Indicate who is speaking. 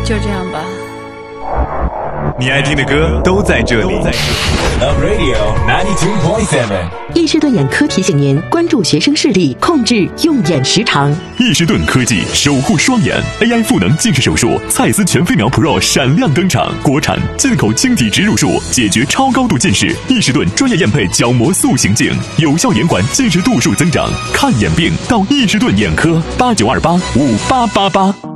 Speaker 1: 就这样吧。
Speaker 2: 你爱听的歌都在这里。
Speaker 3: Love Radio 92.7。
Speaker 4: 易士顿眼科提醒您关注学生视力，控制用眼时长。
Speaker 5: 易士顿科技守护双眼 AI 赋能近视手术，蔡司全飞秒 Pro 闪亮登场，国产进口晶体植入术，解决超高度近视。易士顿专业验配角膜塑形镜，有效延缓近视度数增长。看眼病到易士顿眼科，89285888。